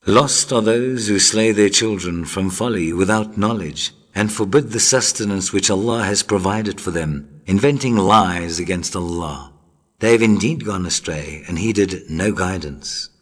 Lost are those who slay their children from folly without knowledge and forbid the sustenance which Allah has provided for them, inventing lies against Allah. They have indeed gone astray and heeded no guidance.